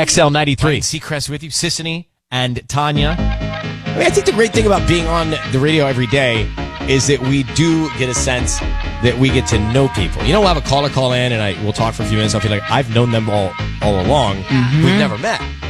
XL93. Ryan Seacrest with you, Sissany and Tanya. I mean, I think the great thing about being on the radio every day is that we do get a sense that we get to know people. You know, we'll have a caller call in and we'll talk for a few minutes. I'll feel like I've known them all along. We've never met.